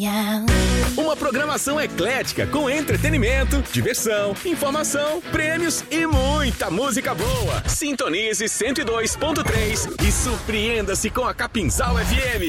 Uma programação eclética com entretenimento, diversão, informação, prêmios e muita música boa. Sintonize 102.3 e surpreenda-se com a Capinzal FM.